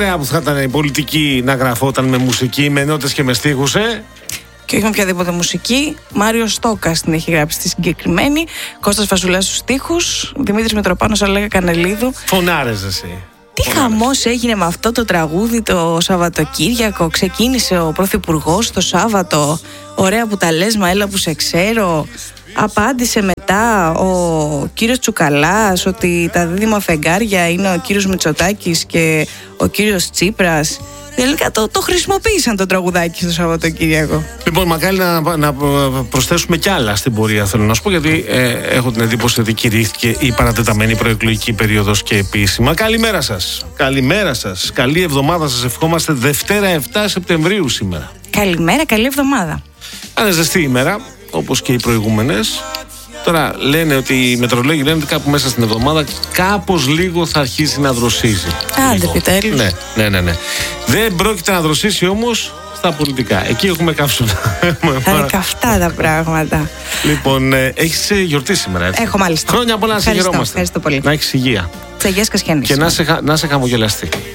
ωραία που θα ήταν η πολιτική να γραφόταν με μουσική, με νότες και με στίχους, Και όχι με οποιαδήποτε μουσική. Μάριος Στόκας την έχει γράψει στη συγκεκριμένη. Κώστας Φασουλάς στους στίχους. Δημήτρης Μητροπάνος, Αλέγα Κανελίδου. Φωνάρες εσύ. Τι χαμός έγινε με αυτό το τραγούδι το Σαββατοκύριακο. Ξεκίνησε ο Πρωθυπουργός το Σάββατο. Ωραία που τα λες, μα έλα που σε ξέρω. Απάντησε μετά ο κύριος Τσουκαλάς ότι τα δίδυμα φεγγάρια είναι ο κύριος Μητσοτάκης και ο κύριος Τσίπρας. Τελικά το χρησιμοποίησαν το τραγουδάκι στο Σαββατοκύριακο. Λοιπόν, μακάρι να προσθέσουμε κι άλλα στην πορεία, θέλω να σου πω, γιατί έχω την εντύπωση ότι κηρύχθηκε η παρατεταμένη προεκλογική περίοδος και επίσημα. Καλημέρα σας. Καλημέρα σας. Καλή εβδομάδα σας ευχόμαστε. Δευτέρα 7 Σεπτεμβρίου σήμερα. Καλημέρα, καλή εβδομάδα. Είναι ζεστή ημέρα, όπως και οι προηγούμενες. Τώρα λένε ότι οι μετρολόγοι λένε ότι κάπου μέσα στην εβδομάδα κάπως λίγο θα αρχίσει να δροσίζει. Άντε επιτέλους. Ναι. Δεν πρόκειται να δροσίσει όμως στα πολιτικά. Εκεί έχουμε καύσωνα. Θα είναι καυτά τα πράγματα. Λοιπόν, έχεις γιορτή σήμερα, έτσι? Έχω, μάλιστα. Χρόνια πολλά να σε χαιρόμαστε. Ευχαριστώ πολύ. Να έχεις υγεία. Τσαγιάς Κασιανής. Και να σε χαμογελαστεί.